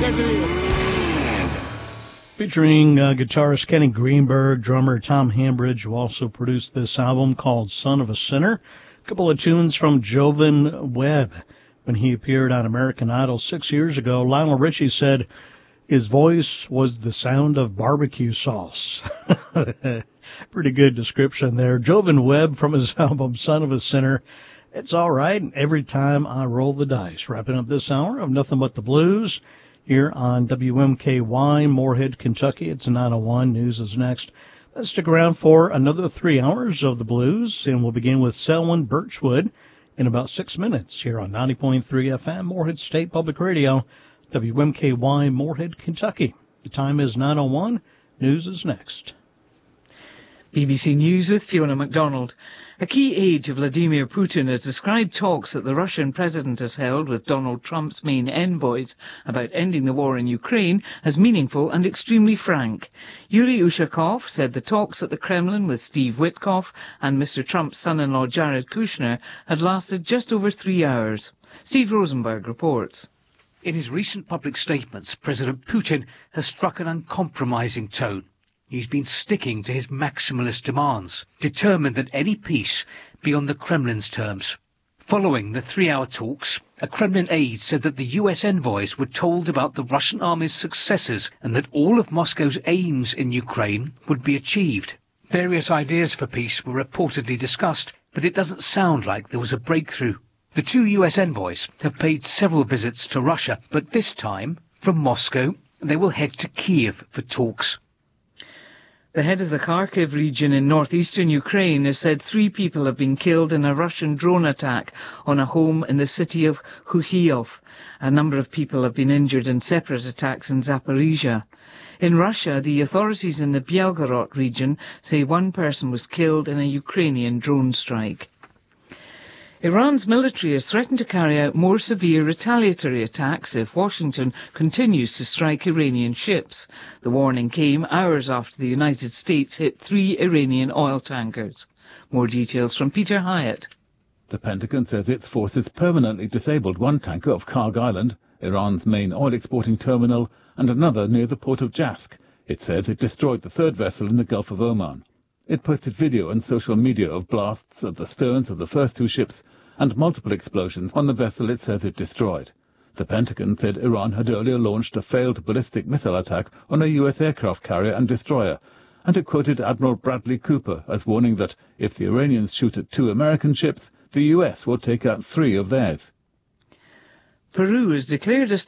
Yes, it is. Featuring guitarist Kenny Greenberg, drummer Tom Hambridge, who also produced this album called Son of a Sinner. A couple of tunes from Jovan Webb. When he appeared on American Idol 6 years ago, Lionel Richie said his voice was the sound of barbecue sauce. Pretty good description there. Jovan Webb from his album Son of a Sinner. It's all right every time I roll the dice. Wrapping up this hour of Nothing But the Blues here on WMKY, Moorhead, Kentucky. It's 9:01. News is next. Let's stick around for another 3 hours of the blues, and we'll begin with Selwyn Birchwood in about 6 minutes here on 90.3 FM, Moorhead State Public Radio, WMKY, Moorhead, Kentucky. The time is 9:01. News is next. BBC News with Fiona MacDonald. A key aide to Vladimir Putin has described talks that the Russian president has held with Donald Trump's main envoys about ending the war in Ukraine as meaningful and extremely frank. Yuri Ushakov said the talks at the Kremlin with Steve Witkoff and Mr. Trump's son-in-law Jared Kushner had lasted just over 3 hours. Steve Rosenberg reports. In his recent public statements, President Putin has struck an uncompromising tone. He's been sticking to his maximalist demands, determined that any peace be on the Kremlin's terms. Following the 3-hour talks, a Kremlin aide said that the US envoys were told about the Russian army's successes and that all of Moscow's aims in Ukraine would be achieved. Various ideas for peace were reportedly discussed, but it doesn't sound like there was a breakthrough. The 2 US envoys have paid several visits to Russia, but this time, from Moscow, they will head to Kiev for talks. The head of the Kharkiv region in northeastern Ukraine has said 3 people have been killed in a Russian drone attack on a home in the city of Khuchiov. A number of people have been injured in separate attacks in Zaporizhia. In Russia, the authorities in the Belgorod region say 1 person was killed in a Ukrainian drone strike. Iran's military has threatened to carry out more severe retaliatory attacks if Washington continues to strike Iranian ships. The warning came hours after the United States hit 3 Iranian oil tankers. More details from Peter Hyatt. The Pentagon says its forces permanently disabled 1 tanker off Karg Island, Iran's main oil-exporting terminal, and another near the port of Jask. It says it destroyed the 3rd vessel in the Gulf of Oman. It posted video on social media of blasts at the sterns of the first 2 ships and multiple explosions on the vessel it says it destroyed. The Pentagon said Iran had earlier launched a failed ballistic missile attack on a U.S. aircraft carrier and destroyer, and it quoted Admiral Bradley Cooper as warning that if the Iranians shoot at 2 American ships, the U.S. will take out 3 of theirs. Peru has declared a